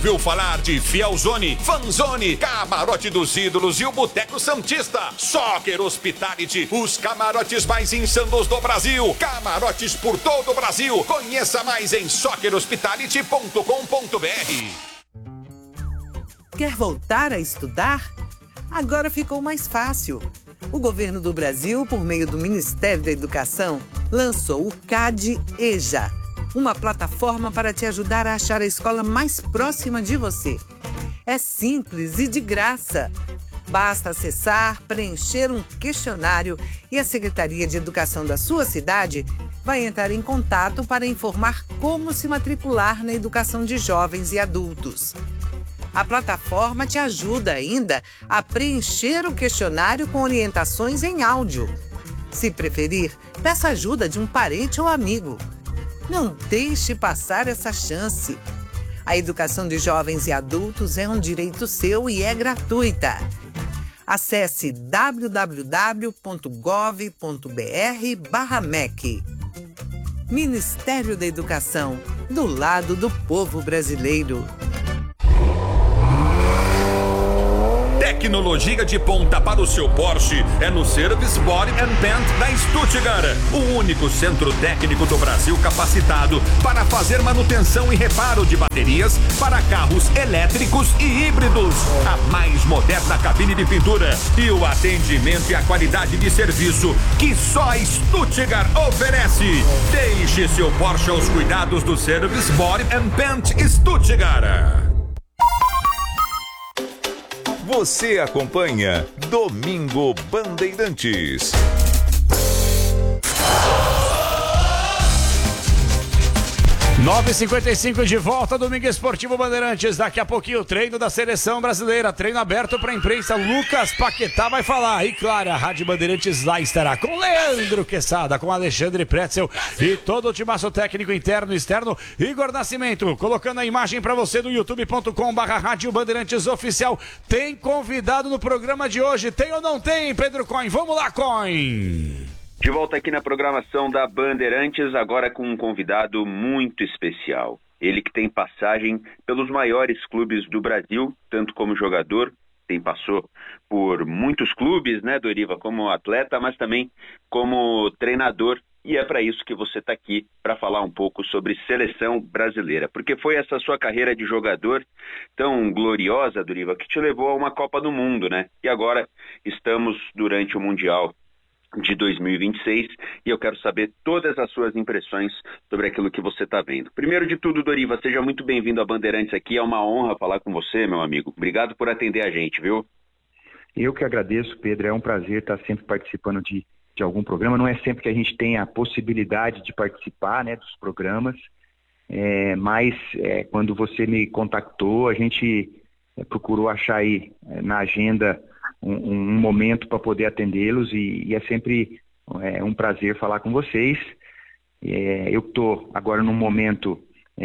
ouviu falar de Fielzone, Fanzone, Camarote dos Ídolos e o Boteco Santista? Soccer Hospitality, os camarotes mais insanos do Brasil. Camarotes por todo o Brasil. Conheça mais em soccerhospitality.com.br. Quer voltar a estudar? Agora ficou mais fácil. O governo do Brasil, por meio do Ministério da Educação, lançou o CAD EJA, uma plataforma para te ajudar a achar a escola mais próxima de você. É simples e de graça. Basta acessar, preencher um questionário e a Secretaria de Educação da sua cidade vai entrar em contato para informar como se matricular na educação de jovens e adultos. A plataforma te ajuda ainda a preencher o questionário com orientações em áudio. Se preferir, peça ajuda de um parente ou amigo. Não deixe passar essa chance. A educação de jovens e adultos é um direito seu e é gratuita. Acesse www.gov.br/MEC. Ministério da Educação, do lado do povo brasileiro. Tecnologia de ponta para o seu Porsche é no Service Body and Paint da Stuttgart, o único centro técnico do Brasil capacitado para fazer manutenção e reparo de baterias para carros elétricos e híbridos. A mais moderna cabine de pintura e o atendimento e a qualidade de serviço que só a Stuttgart oferece. Deixe seu Porsche aos cuidados do Service Body and Paint Stuttgart. Você acompanha Domingo Bandeirantes. 9h55 de volta, Domingo Esportivo Bandeirantes. Daqui a pouquinho o treino da seleção brasileira, treino aberto para a imprensa. Lucas Paquetá vai falar. E claro, a Rádio Bandeirantes lá estará com Leandro Quesada, com Alexandre Pretzel e todo o timaço técnico interno e externo. Igor Nascimento, colocando a imagem para você do youtube.com/Rádio Bandeirantes Oficial. Tem convidado no programa de hoje, tem ou não tem, Pedro Coin? Vamos lá, Coin! De volta aqui na programação da Bandeirantes, agora com um convidado muito especial. Ele que tem passagem pelos maiores clubes do Brasil, tanto como jogador, passou por muitos clubes, né, Doriva, como atleta, mas também como treinador. E é para isso que você está aqui, para falar um pouco sobre seleção brasileira. Porque foi essa sua carreira de jogador tão gloriosa, Doriva, que te levou a uma Copa do Mundo, né? E agora estamos durante o Mundial de 2026 e eu quero saber todas as suas impressões sobre aquilo que você está vendo. Primeiro de tudo, Doriva, seja muito bem-vindo a Bandeirantes aqui, é uma honra falar com você, meu amigo. Obrigado por atender a gente, viu? Eu que agradeço, Pedro, é um prazer estar sempre participando de algum programa, não é sempre que a gente tem a possibilidade de participar, né, dos programas, mas quando você me contactou, a gente procurou achar aí na agenda um momento para poder atendê-los e é sempre um prazer falar com vocês. Eu estou agora num momento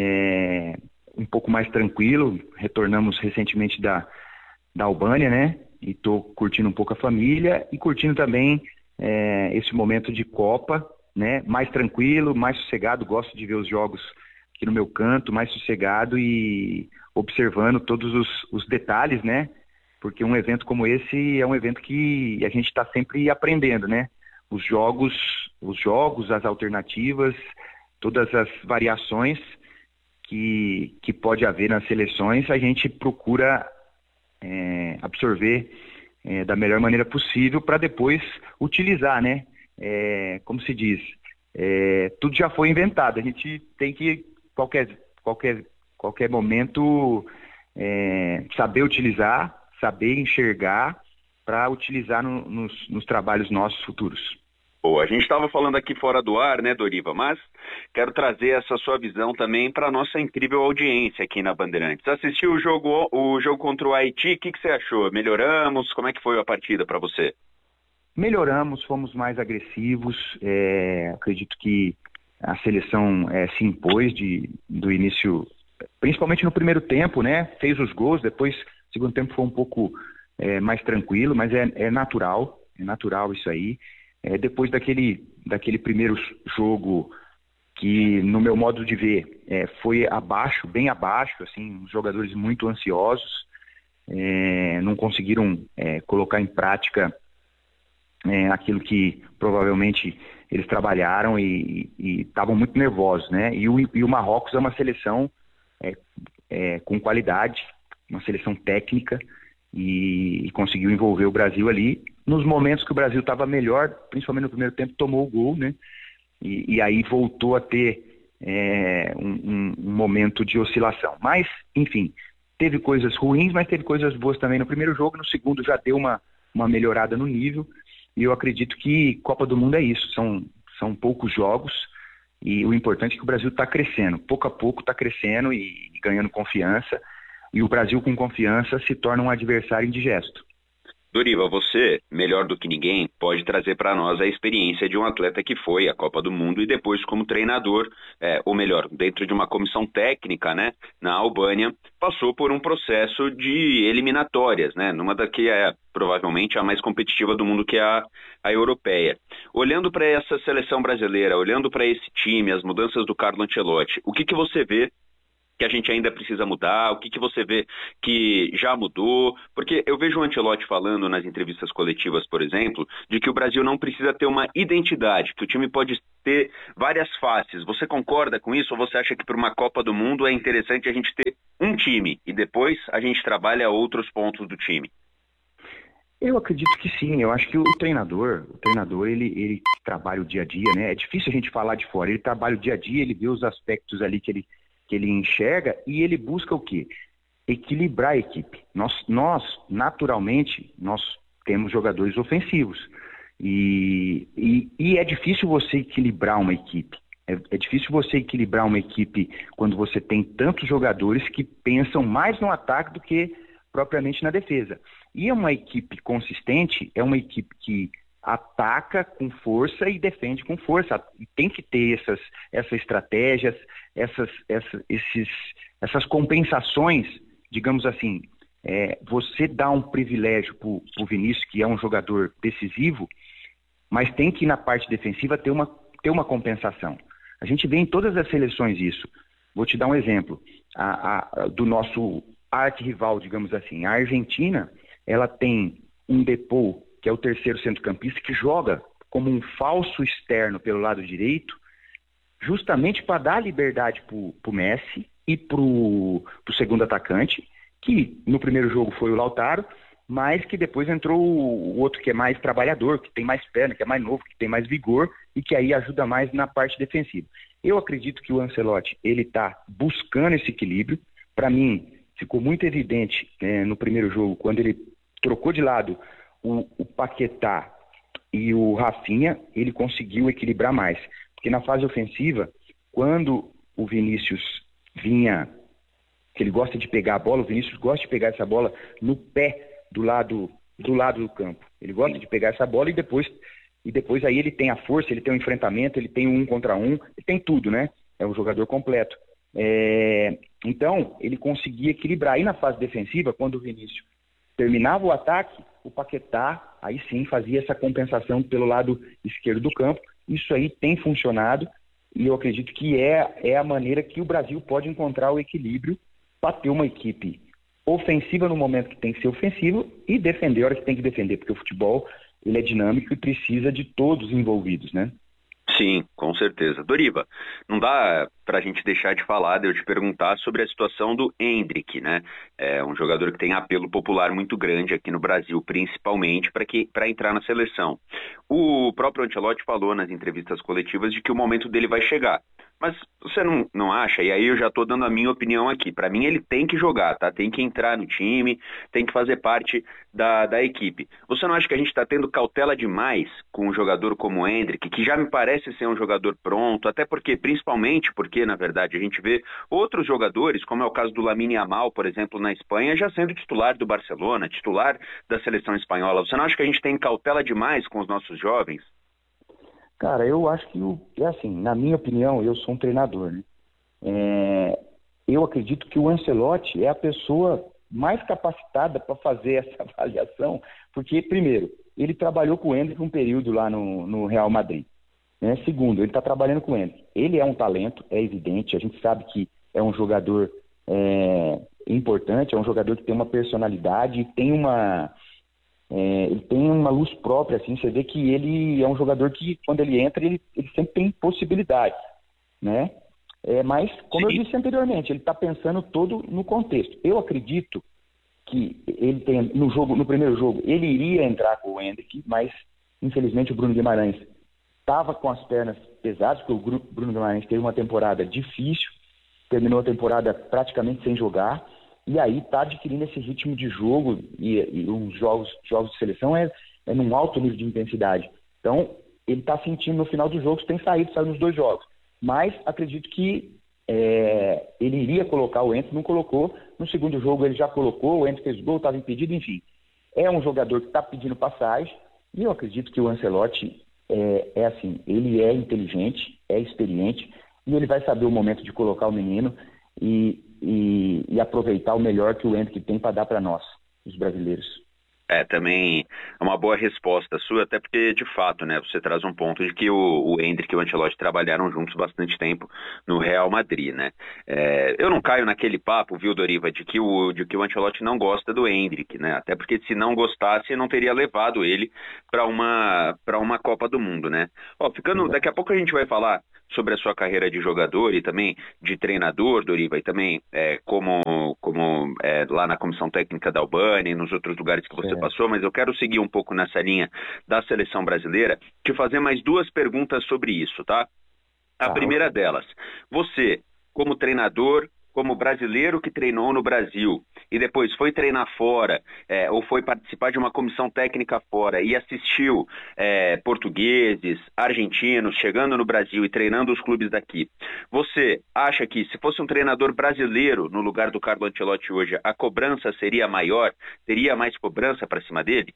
um pouco mais tranquilo, retornamos recentemente da Albânia, né? E estou curtindo um pouco a família e curtindo também esse momento de Copa, né? Mais tranquilo, mais sossegado, gosto de ver os jogos aqui no meu canto, mais sossegado e observando todos os detalhes, né? Porque um evento como esse é um evento que a gente está sempre aprendendo, né? Os jogos, as alternativas, todas as variações que pode haver nas seleções, a gente procura absorver da melhor maneira possível para depois utilizar, né? Como se diz, tudo já foi inventado, a gente tem que, qualquer momento, saber utilizar, saber enxergar para utilizar nos trabalhos nossos futuros. Boa, a gente estava falando aqui fora do ar, né, Doriva, mas quero trazer essa sua visão também para a nossa incrível audiência aqui na Bandeirantes. Assistiu o jogo contra o Haiti, o que você achou? Melhoramos? Como é que foi a partida para você? Melhoramos, fomos mais agressivos, acredito que a seleção se impôs do início, principalmente no primeiro tempo, né, fez os gols, depois o segundo tempo foi um pouco mais tranquilo, mas é natural isso aí. Depois daquele primeiro jogo que no meu modo de ver foi abaixo, bem abaixo, assim, os jogadores muito ansiosos, não conseguiram colocar em prática aquilo que provavelmente eles trabalharam e estavam muito nervosos, né? E o Marrocos é uma seleção com qualidade, uma seleção técnica, e conseguiu envolver o Brasil ali. Nos momentos que o Brasil estava melhor, principalmente no primeiro tempo, tomou o gol, né? E aí voltou a ter um momento de oscilação. Mas, enfim, teve coisas ruins, mas teve coisas boas também no primeiro jogo. No segundo já deu uma melhorada no nível. E eu acredito que Copa do Mundo é isso. São poucos jogos e o importante é que o Brasil está crescendo. Pouco a pouco está crescendo e ganhando confiança. E o Brasil com confiança se torna um adversário indigesto. Doriva, você, melhor do que ninguém, pode trazer para nós a experiência de um atleta que foi à Copa do Mundo e depois como treinador, ou melhor, dentro de uma comissão técnica, né, na Albânia, passou por um processo de eliminatórias, né, numa que é provavelmente a mais competitiva do mundo, que é a europeia. Olhando para essa seleção brasileira, olhando para esse time, as mudanças do Carlo Ancelotti, o que você vê que a gente ainda precisa mudar? O que você vê que já mudou? Porque eu vejo o Ancelotti falando nas entrevistas coletivas, por exemplo, de que o Brasil não precisa ter uma identidade, que o time pode ter várias faces. Você concorda com isso ou você acha que para uma Copa do Mundo é interessante a gente ter um time e depois a gente trabalha outros pontos do time? Eu acredito que sim. Eu acho que o treinador ele trabalha o dia a dia, né? É difícil a gente falar de fora. Ele trabalha o dia a dia, ele vê os aspectos ali que ele enxerga e ele busca o quê? Equilibrar a equipe. Nós naturalmente, nós temos jogadores ofensivos e é difícil você equilibrar uma equipe. É difícil você equilibrar uma equipe quando você tem tantos jogadores que pensam mais no ataque do que propriamente na defesa. E uma equipe consistente é uma equipe que ataca com força e defende com força. E tem que ter essas estratégias, essas compensações, digamos assim. Você dá um privilégio para o Vinícius, que é um jogador decisivo, mas tem que, na parte defensiva, ter uma compensação. A gente vê em todas as seleções isso. Vou te dar um exemplo. Do nosso arquirrival, digamos assim. A Argentina, ela tem um Depou, que é o terceiro centrocampista, que joga como um falso externo pelo lado direito, justamente para dar liberdade para o Messi e para o segundo atacante, que no primeiro jogo foi o Lautaro, mas que depois entrou o outro que é mais trabalhador, que tem mais perna, que é mais novo, que tem mais vigor e que aí ajuda mais na parte defensiva. Eu acredito que o Ancelotti ele está buscando esse equilíbrio. Para mim, ficou muito evidente no primeiro jogo, quando ele trocou de lado o Paquetá e o Rafinha, ele conseguiu equilibrar mais. Porque na fase ofensiva, quando o Vinícius vinha, que ele gosta de pegar a bola, o Vinícius gosta de pegar essa bola no pé do lado do campo. Ele gosta de pegar essa bola e depois aí ele tem a força, ele tem o enfrentamento, ele tem o 1 contra 1, ele tem tudo, né? É um jogador completo. Então, ele conseguia equilibrar. Aí na fase defensiva, quando o Vinícius terminava o ataque, o Paquetá, aí sim, fazia essa compensação pelo lado esquerdo do campo. Isso aí tem funcionado e eu acredito que é a maneira que o Brasil pode encontrar o equilíbrio para ter uma equipe ofensiva no momento que tem que ser ofensivo e defender a hora que tem que defender, porque o futebol ele é dinâmico e precisa de todos envolvidos, né? Sim, com certeza. Doriva, não dá pra gente deixar de falar, de eu te perguntar sobre a situação do Endrick, né? É um jogador que tem apelo popular muito grande aqui no Brasil, principalmente para entrar na seleção. O próprio Ancelotti falou nas entrevistas coletivas de que o momento dele vai chegar. Mas você não acha, e aí eu já estou dando a minha opinião aqui, para mim ele tem que jogar, tá? Tem que entrar no time, tem que fazer parte da equipe. Você não acha que a gente está tendo cautela demais com um jogador como o Endrick, que já me parece ser um jogador pronto, até porque, principalmente porque, na verdade, a gente vê outros jogadores, como é o caso do Lamine Yamal, por exemplo, na Espanha, já sendo titular do Barcelona, titular da seleção espanhola. Você não acha que a gente tem cautela demais com os nossos jovens? Cara, eu acho que, assim, na minha opinião, eu sou um treinador, né? Eu acredito que o Ancelotti é a pessoa mais capacitada para fazer essa avaliação, porque, primeiro, ele trabalhou com o Endrick um período lá no Real Madrid. né? Segundo, ele está trabalhando com o Hendrick. Ele é um talento, é evidente, a gente sabe que é um jogador importante, é um jogador que tem uma personalidade, ele tem uma luz própria, assim, você vê que ele é um jogador que, quando ele entra, ele sempre tem possibilidades, né? Mas, como eu disse anteriormente, ele está pensando todo no contexto. Eu acredito que ele tem, no primeiro jogo, ele iria entrar com o Hendrick, mas, infelizmente, o Bruno Guimarães estava com as pernas pesadas, porque o Bruno Guimarães teve uma temporada difícil, terminou a temporada praticamente sem jogar, e aí está adquirindo esse ritmo de jogo, e os jogos de seleção é num alto nível de intensidade. Então, ele está sentindo no final dos jogos, saiu nos 2 jogos. Mas acredito que ele iria colocar o Hendrick, não colocou. No segundo jogo ele já colocou, o Hendrick fez gol, estava impedido, enfim. É um jogador que está pedindo passagem, e eu acredito que o Ancelotti assim, ele é inteligente, é experiente, e ele vai saber o momento de colocar o menino e aproveitar o melhor que o Hendrick tem para dar para nós, os brasileiros. Também é uma boa resposta sua, até porque, de fato, né, você traz um ponto de que o Hendrick e o Ancelotti trabalharam juntos bastante tempo no Real Madrid, né? Eu não caio naquele papo, viu, Doriva, de que o Ancelotti não gosta do Hendrick, né? Até porque se não gostasse, não teria levado ele para uma Copa do Mundo, né? Daqui a pouco a gente vai falar sobre a sua carreira de jogador e também de treinador, Doriva, e também como lá na comissão técnica da Albânia e nos outros lugares que você passou, mas eu quero seguir um pouco nessa linha da seleção brasileira, te fazer mais 2 perguntas sobre isso, tá? A primeira delas, você, como treinador, como brasileiro que treinou no Brasil e depois foi treinar fora, ou foi participar de uma comissão técnica fora e assistiu portugueses, argentinos chegando no Brasil e treinando os clubes daqui, você acha que se fosse um treinador brasileiro no lugar do Carlo Ancelotti hoje, a cobrança seria maior? Teria mais cobrança para cima dele?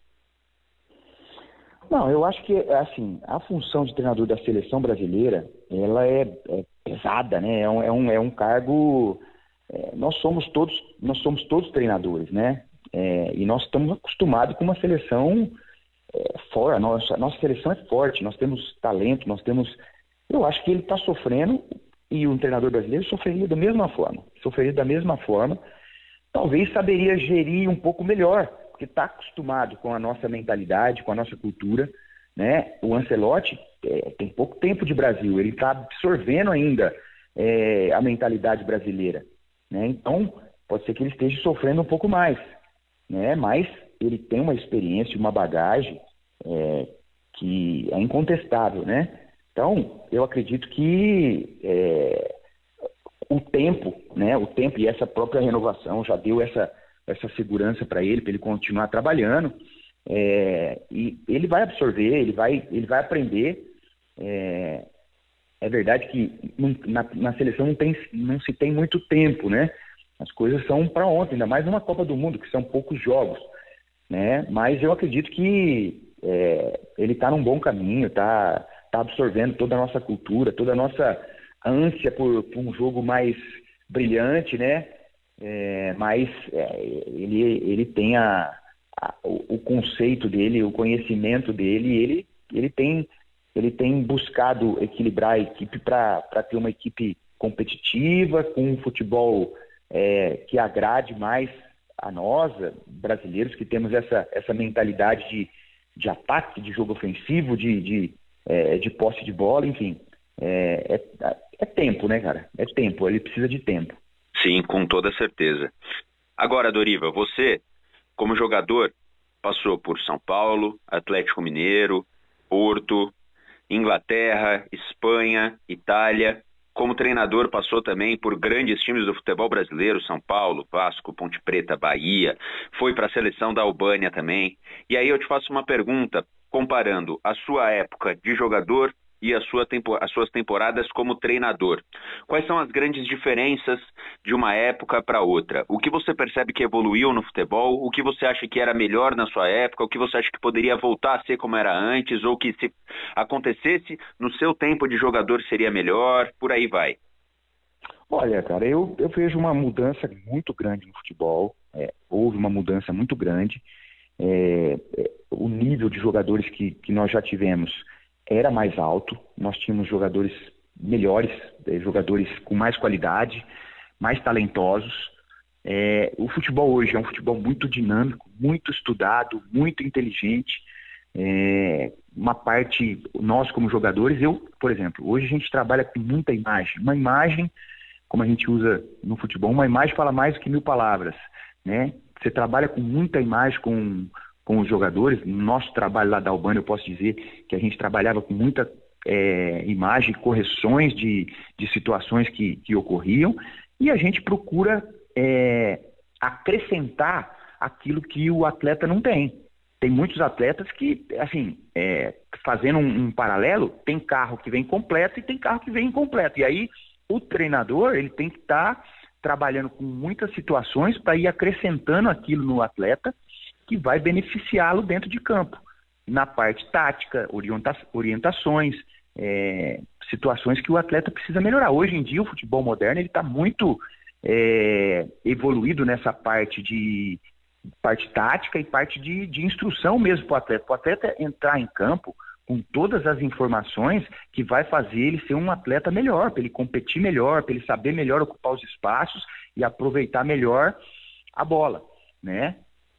Não, eu acho que, assim, a função de treinador da seleção brasileira, ela é pesada, né? É um cargo... Nós somos todos treinadores, né? E nós estamos acostumados com uma seleção fora. Nossa seleção é forte, nós temos talento, eu acho que ele está sofrendo, e o treinador brasileiro sofreria da mesma forma. Talvez saberia gerir um pouco melhor, porque está acostumado com a nossa mentalidade, com a nossa cultura, né? O Ancelotti tem pouco tempo de Brasil, ele está absorvendo ainda a mentalidade brasileira, né? Então, pode ser que ele esteja sofrendo um pouco mais, né? Mas ele tem uma experiência, uma bagagem que é incontestável, né? Então, eu acredito que o tempo, né? O tempo e essa própria renovação já deu essa segurança para ele continuar trabalhando, e ele vai absorver, ele vai aprender. É verdade que na seleção não se tem muito tempo, né? As coisas são para ontem, ainda mais numa Copa do Mundo, que são poucos jogos, né? Mas eu acredito que ele está num bom caminho, está absorvendo toda a nossa cultura, toda a nossa ânsia por um jogo mais brilhante, né? Mas ele tem o conceito dele, o conhecimento dele, ele tem buscado equilibrar a equipe para ter uma equipe competitiva, com um futebol que agrade mais a nós, brasileiros, que temos essa mentalidade de ataque, de jogo ofensivo, de posse de bola, enfim. É tempo, né, cara? É tempo, ele precisa de tempo. Sim, com toda certeza. Agora, Doriva, você, como jogador, passou por São Paulo, Atlético Mineiro, Porto, Inglaterra, Espanha, Itália. Como treinador, passou também por grandes times do futebol brasileiro, São Paulo, Vasco, Ponte Preta, Bahia. Foi para a seleção da Albânia também. E aí eu te faço uma pergunta, comparando a sua época de jogador e as suas temporadas como treinador. Quais são as grandes diferenças de uma época para outra? O que você percebe que evoluiu no futebol? O que você acha que era melhor na sua época? O que você acha que poderia voltar a ser como era antes? Ou que se acontecesse no seu tempo de jogador seria melhor? Por aí vai. Olha, cara, eu vejo uma mudança muito grande no futebol. Houve uma mudança muito grande. O nível de jogadores que nós já tivemos era mais alto, nós tínhamos jogadores melhores, jogadores com mais qualidade, mais talentosos. O futebol hoje é um futebol muito dinâmico, muito estudado, muito inteligente. Uma parte, nós como jogadores, por exemplo, hoje a gente trabalha com muita imagem. Uma imagem, como a gente usa no futebol, uma imagem fala mais do que 1000 palavras, né? Você trabalha com muita imagem com os jogadores. No nosso trabalho lá da Albânia, eu posso dizer que a gente trabalhava com muita imagem, correções de situações que ocorriam, e a gente procura acrescentar aquilo que o atleta não tem. Tem muitos atletas que, assim, fazendo um paralelo, tem carro que vem completo e tem carro que vem incompleto. E aí o treinador, ele tem que estar trabalhando com muitas situações para ir acrescentando aquilo no atleta que vai beneficiá-lo dentro de campo. Na parte tática, orientações, situações que o atleta precisa melhorar. Hoje em dia o futebol moderno está muito evoluído nessa parte tática e parte de instrução mesmo para o atleta. Para o atleta entrar em campo com todas as informações que vai fazer ele ser um atleta melhor, para ele competir melhor, para ele saber melhor ocupar os espaços e aproveitar melhor a bola, né?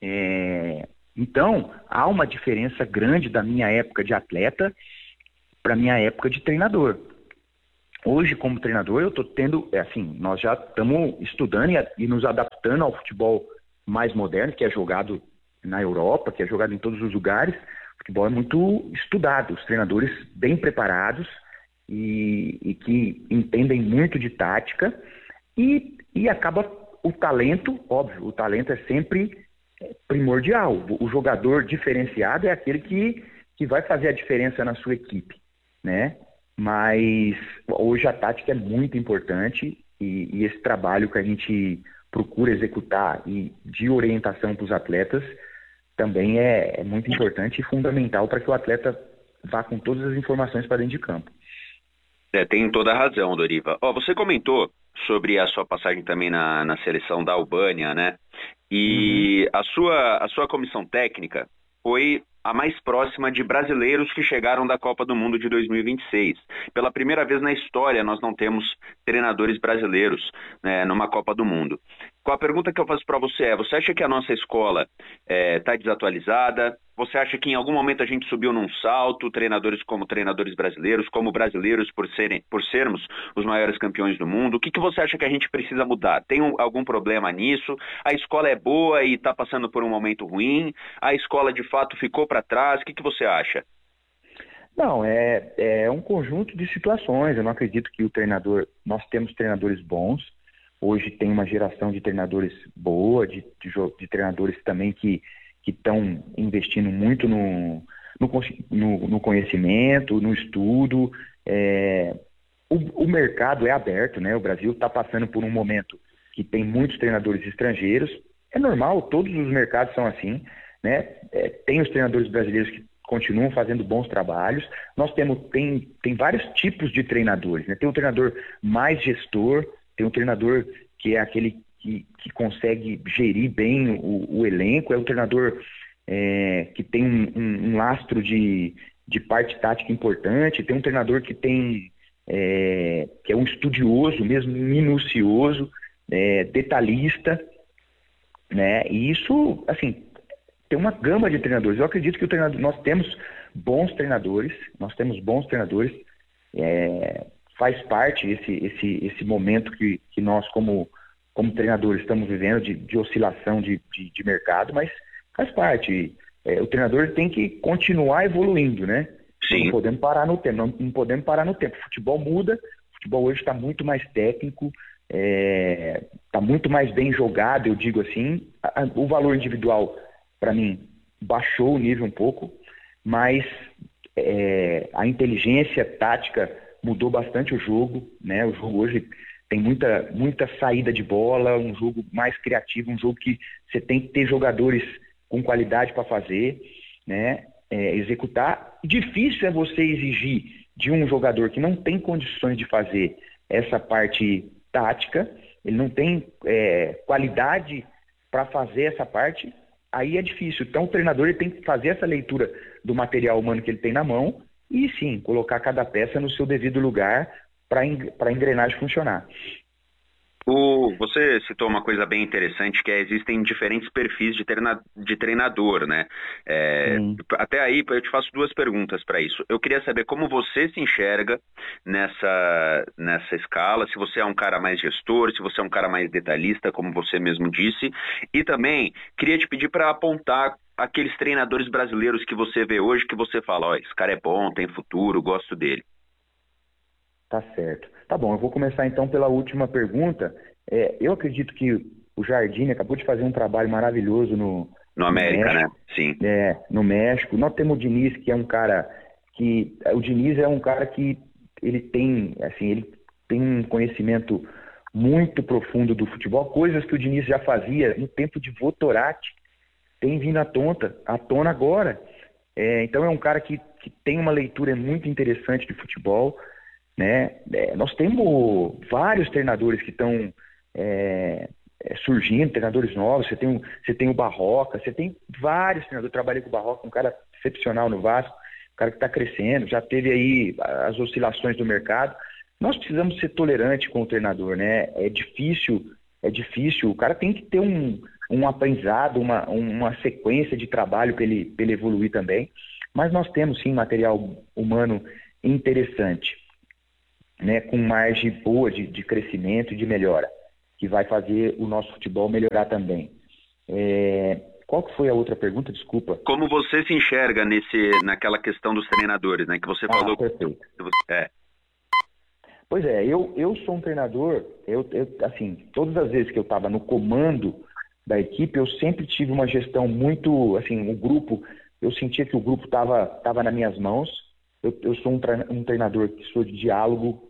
Então, há uma diferença grande da minha época de atleta para a minha época de treinador. Hoje, como treinador, eu estou tendo, nós já estamos estudando e nos adaptando ao futebol mais moderno, que é jogado na Europa, que é jogado em todos os lugares. O futebol é muito estudado, os treinadores bem preparados e que entendem muito de tática, e acaba o talento, óbvio, o talento é sempre primordial. O jogador diferenciado é aquele que vai fazer a diferença na sua equipe, né? Mas hoje a tática é muito importante, e esse trabalho que a gente procura executar e de orientação para os atletas também é muito importante e fundamental para que o atleta vá com todas as informações para dentro de campo. Tem toda a razão, Doriva. Você comentou sobre a sua passagem também na seleção da Albânia, né? E a sua comissão técnica foi a mais próxima de brasileiros que chegaram da Copa do Mundo de 2026. Pela primeira vez na história, nós não temos treinadores brasileiros, né, numa Copa do Mundo. A pergunta que eu faço para você você acha que a nossa escola está desatualizada? Você acha que em algum momento a gente subiu num salto, treinadores como treinadores brasileiros, como brasileiros por sermos os maiores campeões do mundo? O que você acha que a gente precisa mudar? Tem algum problema nisso? A escola é boa e está passando por um momento ruim? A escola de fato ficou para trás? O que você acha? Não, é um conjunto de situações. Eu não acredito que nós temos treinadores bons. Hoje tem uma geração de treinadores boa, de treinadores também que estão investindo muito no conhecimento, no estudo. O mercado é aberto, né? O Brasil está passando por um momento que tem muitos treinadores estrangeiros. É normal, todos os mercados são assim, né? Tem os treinadores brasileiros que continuam fazendo bons trabalhos. Nós tem vários tipos de treinadores, né? Tem um treinador mais gestor, tem um treinador que é aquele que consegue gerir bem o elenco, é um treinador que tem um lastro de parte tática importante, tem um treinador que é um estudioso mesmo, minucioso, detalhista, né? E isso, assim, tem uma gama de treinadores. Eu acredito que nós temos bons treinadores, faz parte esse momento que nós, como treinadores, estamos vivendo de oscilação de mercado, mas faz parte. O treinador tem que continuar evoluindo, né? Sim. Não podemos parar no tempo. O futebol muda, o futebol hoje está muito mais técnico, está muito mais bem jogado, eu digo assim. O valor individual, para mim, baixou o nível um pouco, mas a inteligência tática mudou bastante o jogo, né? O jogo hoje tem muita saída de bola, um jogo mais criativo, um jogo que você tem que ter jogadores com qualidade para fazer, né? Executar. Difícil é você exigir de um jogador que não tem condições de fazer essa parte tática, ele não tem qualidade para fazer essa parte, aí é difícil. Então o treinador ele tem que fazer essa leitura do material humano que ele tem na mão e sim, colocar cada peça no seu devido lugar para a engrenagem funcionar. Você citou uma coisa bem interessante, que existem diferentes perfis de treinador, né? Até aí eu te faço 2 perguntas para isso. Eu queria saber como você se enxerga nessa escala, se você é um cara mais gestor, se você é um cara mais detalhista, como você mesmo disse, e também queria te pedir para apontar aqueles treinadores brasileiros que você vê hoje, que você fala, ó, esse cara é bom, tem futuro, gosto dele. Tá certo. Tá bom, eu vou começar então pela última pergunta. Eu acredito que o Jardine acabou de fazer um trabalho maravilhoso no América, México, né? Sim. No México. Nós temos o Diniz, que é um cara que... O Diniz é um cara que ele tem um conhecimento muito profundo do futebol, coisas que o Diniz já fazia no tempo de Votorati, tem vindo à tona agora. Então é um cara que tem uma leitura muito interessante de futebol, né? Nós temos vários treinadores que estão surgindo, treinadores novos. Você tem o Barroca, você tem vários treinadores. Eu trabalhei com o Barroca, um cara excepcional no Vasco, um cara que está crescendo, já teve aí as oscilações do mercado. Nós precisamos ser tolerantes com o treinador, né? É difícil, o cara tem que ter um aprendizado, uma sequência de trabalho para ele evoluir também, mas nós temos sim material humano interessante, né, com margem boa de crescimento e de melhora, que vai fazer o nosso futebol melhorar também. Qual que foi a outra pergunta? Desculpa. Como você se enxerga naquela questão dos treinadores, né, que você falou? Perfeito. Pois é, eu sou um treinador, assim, todas as vezes que eu estava no comando da equipe, eu sempre tive uma gestão muito, assim, o grupo, eu sentia que o grupo estava nas minhas mãos. Eu sou um treinador que sou de diálogo,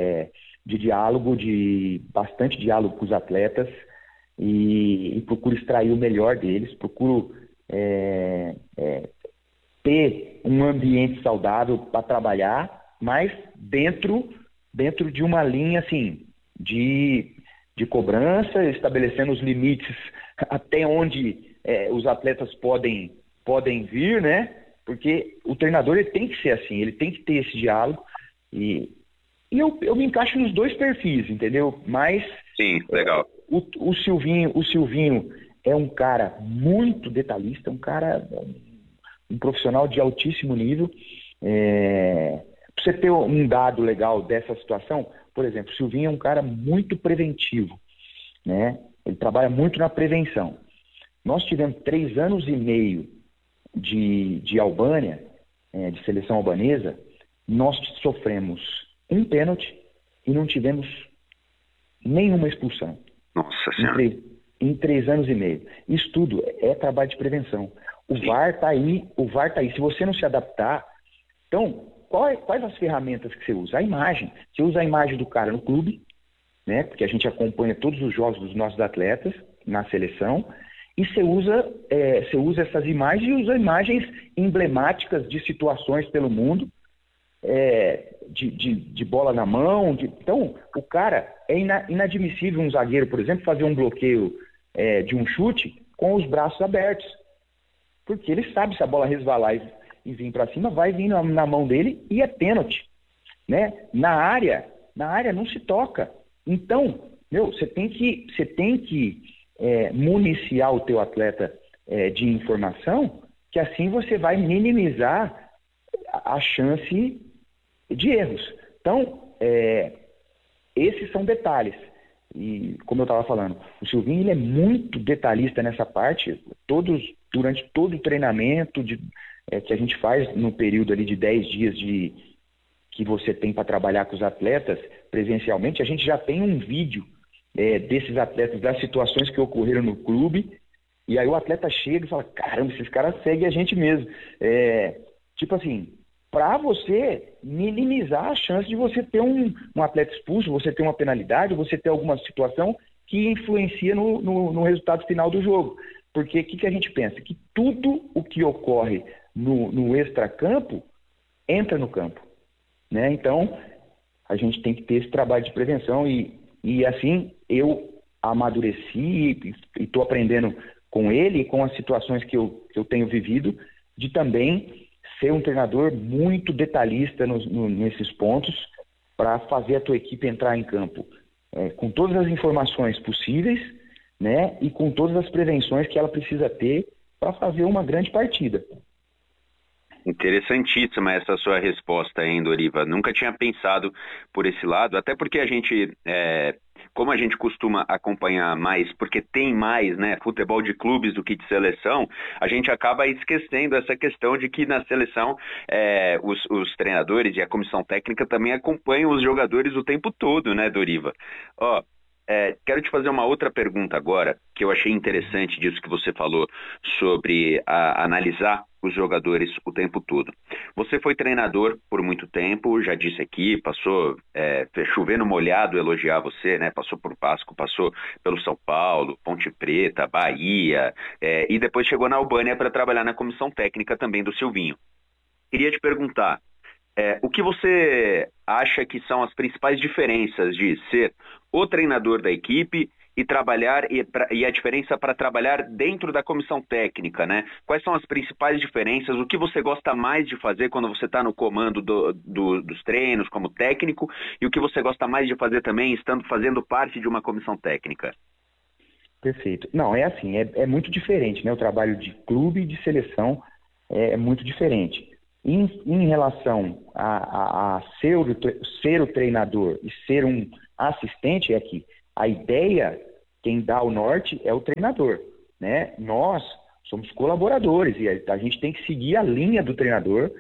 de bastante diálogo com os atletas e procuro extrair o melhor deles, procuro ter um ambiente saudável para trabalhar, mas dentro de uma linha assim de cobrança, estabelecendo os limites até onde os atletas podem vir, né? Porque o treinador ele tem que ser assim, ele tem que ter esse diálogo e eu me encaixo nos 2 perfis, entendeu? Mas sim, legal. O Silvinho é um cara muito detalhista, um profissional de altíssimo nível. Para você ter um dado legal dessa situação, por exemplo, o Silvinho é um cara muito preventivo, né? Ele trabalha muito na prevenção. Nós tivemos 3 anos e meio de Albânia, de seleção albanesa, nós sofremos um pênalti e não tivemos nenhuma expulsão. Nossa Senhora. Em 3 anos e meio. Isso tudo é trabalho de prevenção. O VAR está aí. Se você não se adaptar, então, quais as ferramentas que você usa? A imagem. Você usa a imagem do cara no clube, né? Porque a gente acompanha todos os jogos dos nossos atletas na seleção. E você usa essas imagens e usa imagens emblemáticas de situações pelo mundo, de bola na mão. Então, o cara, é inadmissível um zagueiro, por exemplo, fazer um bloqueio de um chute com os braços abertos. Porque ele sabe se a bola resvalar e vir para cima, vai vir na mão dele e é pênalti, né? Na área não se toca. Então, você tem que municiar o teu atleta de informação, que assim você vai minimizar a chance de erros. Então, esses são detalhes. E, como eu estava falando, o Silvinho ele é muito detalhista nessa parte. Durante todo o treinamento que a gente faz no período ali de 10 dias que você tem para trabalhar com os atletas presencialmente, a gente já tem um vídeo desses atletas, das situações que ocorreram no clube, e aí o atleta chega e fala, caramba, esses caras seguem a gente mesmo. Tipo assim, para você minimizar a chance de você ter um atleta expulso, você ter uma penalidade, você ter alguma situação que influencia no resultado final do jogo. Porque o que a gente pensa? Que tudo o que ocorre no extracampo entra no campo, né? Então, a gente tem que ter esse trabalho de prevenção e assim, eu amadureci e estou aprendendo com ele e com as situações que eu tenho vivido, de também ser um treinador muito detalhista nesses pontos para fazer a tua equipe entrar em campo com todas as informações possíveis, né, e com todas as prevenções que ela precisa ter para fazer uma grande partida. Interessantíssima essa sua resposta, hein, Doriva? Nunca tinha pensado por esse lado, até porque a gente, como a gente costuma acompanhar mais, porque tem mais, né, futebol de clubes do que de seleção, a gente acaba esquecendo essa questão de que na seleção os treinadores e a comissão técnica também acompanham os jogadores o tempo todo, né, Doriva? Quero te fazer uma outra pergunta agora, que eu achei interessante disso que você falou sobre analisar os jogadores o tempo todo. Você foi treinador por muito tempo, já disse aqui, passou chovendo molhado elogiar você, né? Passou por Vasco, passou pelo São Paulo, Ponte Preta, Bahia, e depois chegou na Albânia para trabalhar na comissão técnica também do Silvinho. Queria te perguntar, o que você acha que são as principais diferenças de ser o treinador da equipe e trabalhar e a diferença para trabalhar dentro da comissão técnica, né? Quais são as principais diferenças? O que você gosta mais de fazer quando você está no comando dos treinos como técnico e o que você gosta mais de fazer também fazendo parte de uma comissão técnica? Perfeito. Não, é assim, é muito diferente, né? O trabalho de clube e de seleção é muito diferente. Em relação a ser o treinador e ser um assistente, é que a ideia, quem dá o norte é o treinador, né? Nós somos colaboradores e a gente tem que seguir a linha do treinador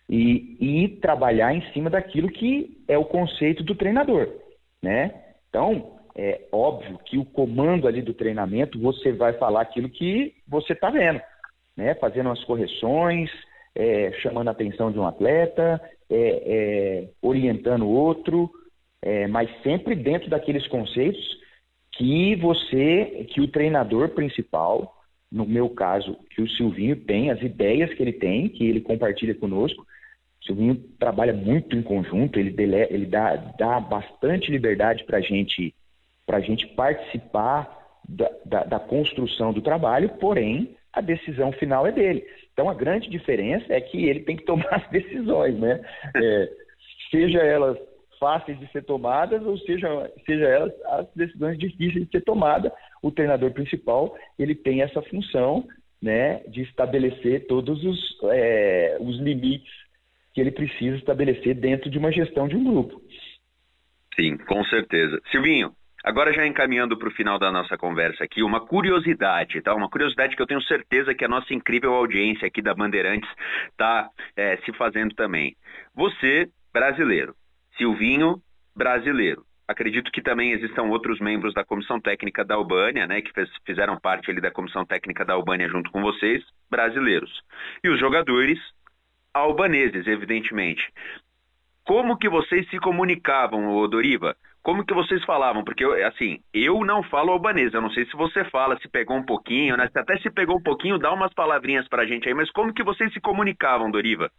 e trabalhar em cima daquilo que é o conceito do treinador, né? Então, é óbvio que o comando ali do treinamento, você vai falar aquilo que você está vendo, né? Fazendo as correções, chamando a atenção de um atleta, orientando o outro, mas sempre dentro daqueles conceitos que o treinador principal, no meu caso, que o Silvinho tem, as ideias que ele tem, que ele compartilha conosco. O Silvinho trabalha muito em conjunto, ele dá bastante liberdade para a gente participar da construção do trabalho, porém, a decisão final é dele. Então, a grande diferença é que ele tem que tomar as decisões, né? Seja elas fáceis de ser tomadas ou seja elas as decisões difíceis de ser tomadas, o treinador principal, ele tem essa função, né, de estabelecer todos os limites que ele precisa estabelecer dentro de uma gestão de um grupo. Sim, com certeza. Silvinho, agora já encaminhando para o final da nossa conversa aqui, uma curiosidade, tá? Uma curiosidade que eu tenho certeza que a nossa incrível audiência aqui da Bandeirantes está se fazendo também. Você, brasileiro, Silvinho, brasileiro. Acredito que também existam outros membros da comissão técnica da Albânia, né, que fizeram parte ali da comissão técnica da Albânia junto com vocês, brasileiros. E os jogadores albaneses, evidentemente. Como que vocês se comunicavam, Doriva? Como que vocês falavam? Porque, eu não falo albanês, eu não sei se você fala, se pegou um pouquinho, né? Até se pegou um pouquinho, dá umas palavrinhas pra gente aí, mas como que vocês se comunicavam, Doriva?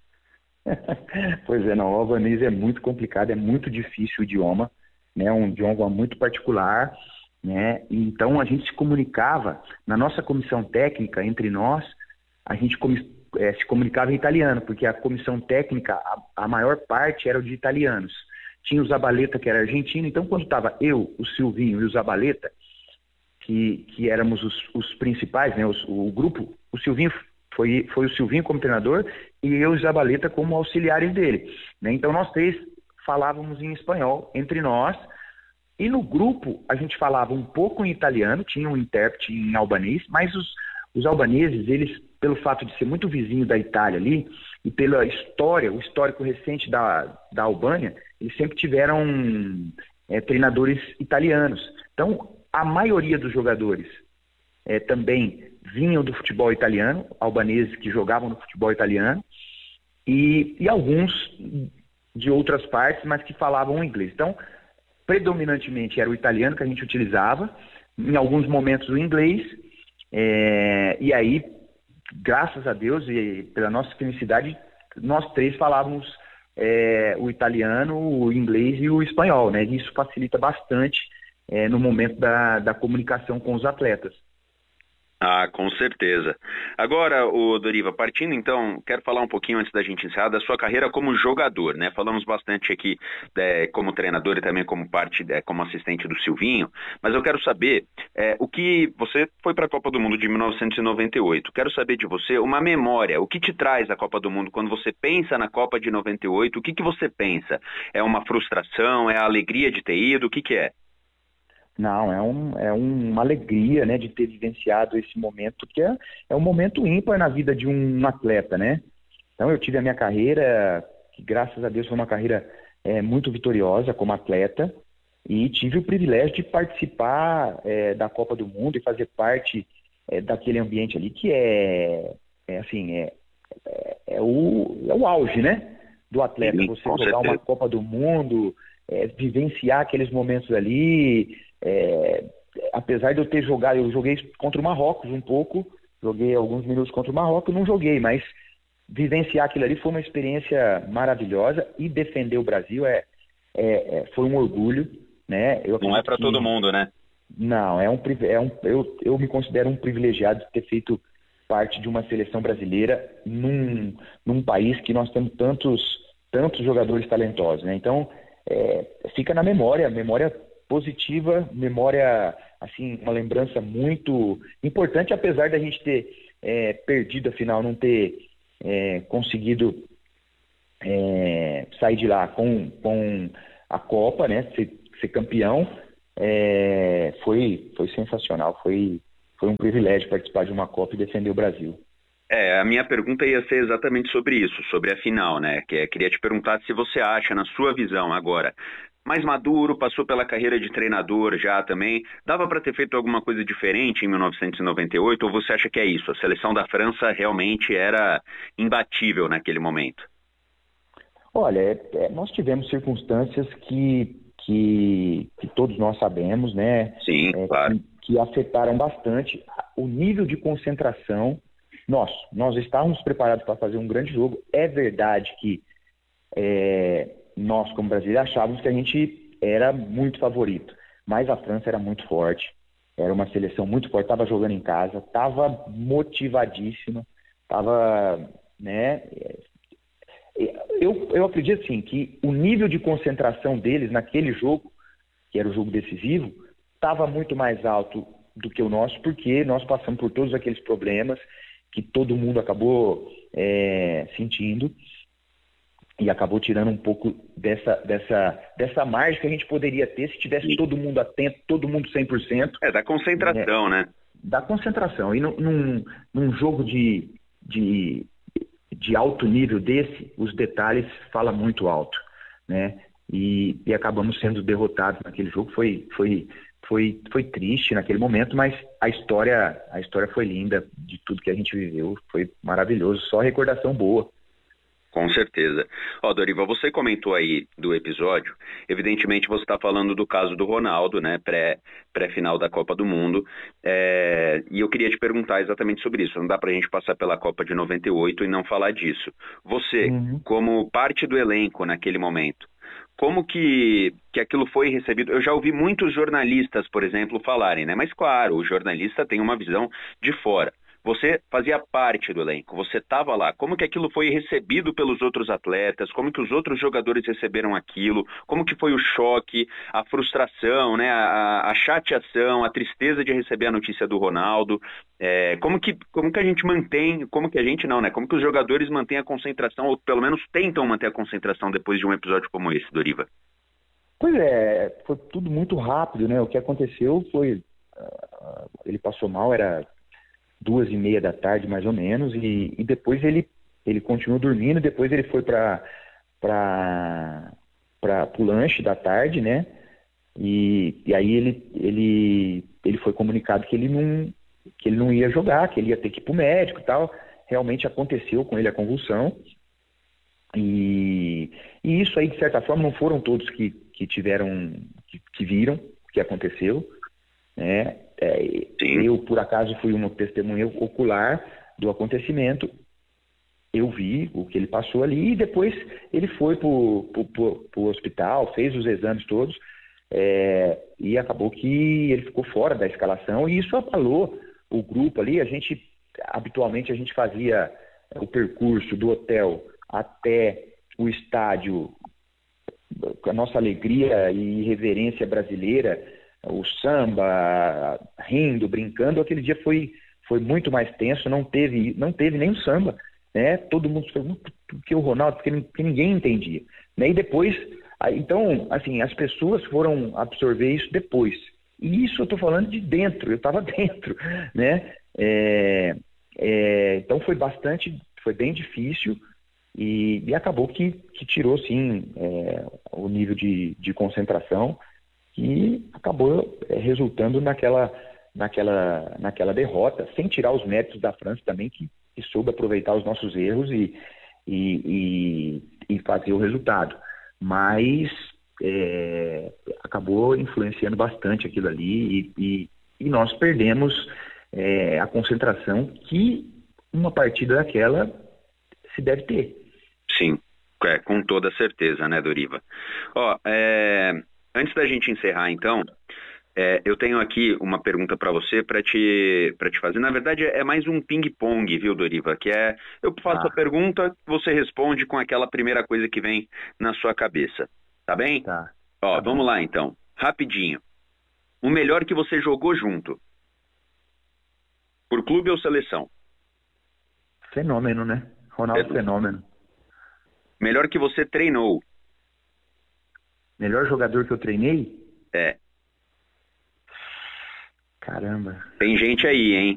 Pois é, não, o albanês é muito complicado, é muito difícil o idioma, né? Um idioma muito particular, né? Então a gente se comunicava, na nossa comissão técnica, entre nós, a gente se comunicava em italiano, porque a comissão técnica, a maior parte era de italianos. Tinha o Zabaleta, que era argentino, então quando estava eu, o Silvinho e o Zabaleta, que éramos os principais, né? O grupo, o Silvinho foi o Silvinho como treinador e eu e o Zabaleta como auxiliares dele, né? Então nós três falávamos em espanhol entre nós, e no grupo a gente falava um pouco em italiano, tinha um intérprete em albanês, mas os albaneses, eles, pelo fato de ser muito vizinho da Itália ali, e pela história, o histórico recente da Albânia, eles sempre tiveram treinadores italianos. Então, a maioria dos jogadores também vinham do futebol italiano, albaneses que jogavam no futebol italiano, e alguns de outras partes, mas que falavam inglês. Então, predominantemente era o italiano que a gente utilizava, em alguns momentos o inglês, e aí, graças a Deus e pela nossa felicidade, nós três falávamos o italiano, o inglês e o espanhol, né? Isso facilita bastante no momento da comunicação com os atletas. Ah, com certeza. Agora, o Doriva, partindo então, quero falar um pouquinho antes da gente encerrar da sua carreira como jogador, né? Falamos bastante aqui como treinador e também como como assistente do Silvinho, mas eu quero saber o que você foi para a Copa do Mundo de 1998. Quero saber de você uma memória, o que te traz a Copa do Mundo quando você pensa na Copa de 98? O que você pensa? É uma frustração? É a alegria de ter ido? O que é? Não, é uma alegria, né, de ter vivenciado esse momento, que é um momento ímpar na vida de um atleta, né? Então eu tive a minha carreira, que graças a Deus foi uma carreira muito vitoriosa como atleta, e tive o privilégio de participar da Copa do Mundo e fazer parte daquele ambiente ali que é o auge, né, do atleta. Sim, você jogar uma Copa do Mundo, vivenciar aqueles momentos ali. Apesar de eu ter jogado, eu joguei contra o Marrocos um pouco, joguei alguns minutos contra o Marrocos, não joguei, mas vivenciar aquilo ali foi uma experiência maravilhosa, e defender o Brasil foi um orgulho, né? Não é para todo mundo, né? Não, eu me considero um privilegiado de ter feito parte de uma seleção brasileira num país que nós temos tantos jogadores talentosos, né? Então, fica na memória positiva, memória, assim, uma lembrança muito importante, apesar da gente ter perdido a final, não ter conseguido sair de lá com a Copa, né, ser campeão. Foi sensacional, foi um privilégio participar de uma Copa e defender o Brasil. A minha pergunta ia ser exatamente sobre isso, sobre a final, né? Queria te perguntar se você acha, na sua visão agora, mais maduro, passou pela carreira de treinador já também, dava para ter feito alguma coisa diferente em 1998, ou você acha que é isso? A seleção da França realmente era imbatível naquele momento? Olha, nós tivemos circunstâncias que todos nós sabemos, né? Sim, claro. Que afetaram bastante o nível de concentração. Nós estávamos preparados para fazer um grande jogo. É verdade que nós, como brasileiros, achávamos que a gente era muito favorito, mas a França era muito forte, era uma seleção muito forte, estava jogando em casa, estava motivadíssima, estava, né? Eu acredito, assim, que o nível de concentração deles naquele jogo, que era o jogo decisivo, estava muito mais alto do que o nosso, porque nós passamos por todos aqueles problemas que todo mundo acabou sentindo, e acabou tirando um pouco dessa margem que a gente poderia ter se tivesse todo mundo atento, todo mundo 100%. Da concentração, né? Da concentração. E num jogo de alto nível desse, os detalhes falam muito alto, né? E acabamos sendo derrotados naquele jogo. Foi triste naquele momento, mas a história foi linda de tudo que a gente viveu. Foi maravilhoso, só recordação boa. Com certeza. Doriva, você comentou aí do episódio, evidentemente você está falando do caso do Ronaldo, né, pré-final da Copa do Mundo, e eu queria te perguntar exatamente sobre isso. Não dá pra gente passar pela Copa de 98 e não falar disso. Você, como parte do elenco naquele momento, como que aquilo foi recebido? Eu já ouvi muitos jornalistas, por exemplo, falarem, né, mas claro, o jornalista tem uma visão de fora. Você fazia parte do elenco, você estava lá. Como que aquilo foi recebido pelos outros atletas? Como que os outros jogadores receberam aquilo? Como que foi o choque, a frustração, né? a chateação, a tristeza de receber a notícia do Ronaldo? Como que a gente mantém, como que os jogadores mantêm a concentração, ou pelo menos tentam manter a concentração depois de um episódio como esse, Doriva? Pois foi tudo muito rápido, né? O que aconteceu foi, ele passou mal, era 2:30 da tarde, mais ou menos, e depois ele continuou dormindo, depois ele foi para o lanche da tarde, né? E aí ele foi comunicado que ele não ia jogar, que ele ia ter que ir para o médico e tal. Realmente aconteceu com ele a convulsão. E isso aí, de certa forma, não foram todos que viram o que aconteceu, né? Eu, por acaso, fui uma testemunha ocular do acontecimento. Eu vi o que ele passou ali, e depois ele foi pro hospital, fez os exames todos, e acabou que ele ficou fora da escalação, e isso abalou o grupo ali, habitualmente a gente fazia o percurso do hotel até o estádio, com a nossa alegria e reverência brasileira, o samba, rindo, brincando. Aquele dia foi muito mais tenso, não teve nem o samba, né? Todo mundo falou, porque o Ronaldo, porque ninguém entendia, né? E depois, então, assim, as pessoas foram absorver isso depois. E isso eu estou falando de dentro, eu estava dentro, né? Então foi bem difícil e acabou que tirou, sim, o nível de concentração, que acabou resultando naquela derrota, sem tirar os méritos da França também, que soube aproveitar os nossos erros e fazer o resultado. Mas acabou influenciando bastante aquilo ali e nós perdemos a concentração que uma partida daquela se deve ter. Sim, com toda certeza, né, Doriva? Antes da gente encerrar, então, eu tenho aqui uma pergunta para você, para te fazer. Na verdade, é mais um ping-pong, viu, Doriva? Que eu faço a pergunta, você responde com aquela primeira coisa que vem na sua cabeça. Tá bem? Tá. Vamos lá, então. Rapidinho. O melhor que você jogou junto? Por clube ou seleção? Fenômeno, né? Ronaldo Fenômeno. Melhor que você treinou? Melhor jogador que eu treinei? É. Caramba. Tem gente aí, hein?